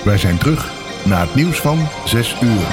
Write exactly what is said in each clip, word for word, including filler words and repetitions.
Wij zijn terug na het nieuws van zes uur.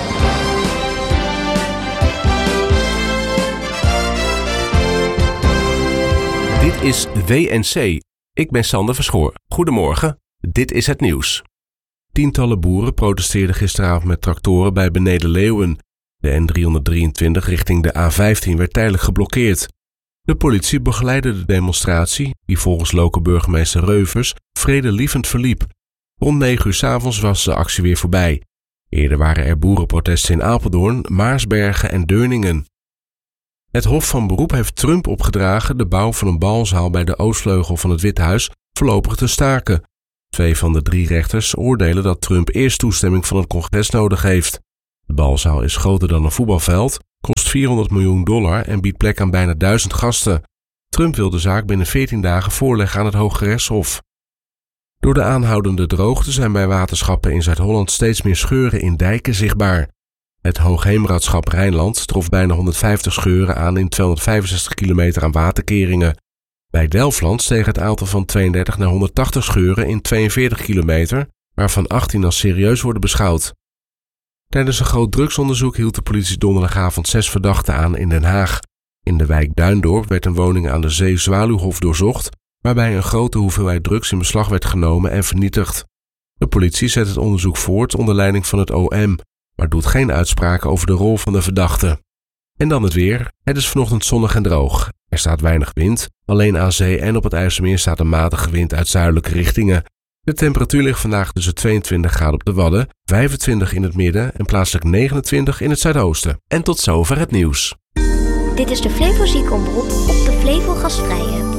Dit is W N C. Ik ben Sander Verschoor. Goedemorgen, dit is het nieuws. Tientallen boeren protesteerden gisteravond met tractoren bij Beneden-Leeuwen. De N driehonderddrieëntwintig richting de A vijftien werd tijdelijk geblokkeerd. De politie begeleidde de demonstratie, die volgens lokale burgemeester Reuvers vredelievend verliep. Rond negen uur 's avonds was de actie weer voorbij. Eerder waren er boerenprotesten in Apeldoorn, Maarsbergen en Deuningen. Het Hof van Beroep heeft Trump opgedragen de bouw van een balzaal bij de oostvleugel van het Witte Huis voorlopig te staken. Twee van de drie rechters oordelen dat Trump eerst toestemming van het congres nodig heeft. De balzaal is groter dan een voetbalveld, kost vierhonderd miljoen dollar en biedt plek aan bijna duizend gasten. Trump wil de zaak binnen veertien dagen voorleggen aan het Hooggerechtshof. Door de aanhoudende droogte zijn bij waterschappen in Zuid-Holland steeds meer scheuren in dijken zichtbaar. Het Hoogheemraadschap Rijnland trof bijna honderdvijftig scheuren aan in tweehonderdvijfenzestig kilometer aan waterkeringen. Bij Delfland steeg het aantal van tweeëndertig naar honderdtachtig scheuren in tweeënveertig kilometer, waarvan achttien als serieus worden beschouwd. Tijdens een groot drugsonderzoek hield de politie donderdagavond zes verdachten aan in Den Haag. In de wijk Duindorp werd een woning aan de Zee Zwaluwhof doorzocht, waarbij een grote hoeveelheid drugs in beslag werd genomen en vernietigd. De politie zet het onderzoek voort onder leiding van het O M, maar doet geen uitspraken over de rol van de verdachte. En dan het weer. Het is vanochtend zonnig en droog. Er staat weinig wind. Alleen aan zee en op het IJsselmeer staat een matige wind uit zuidelijke richtingen. De temperatuur ligt vandaag tussen tweeëntwintig graden op de Wadden, vijfentwintig in het midden en plaatselijk negenentwintig in het zuidoosten. En tot zover het nieuws. Dit is de Flevo Ziekenomroep op de Flevo Gastvrije.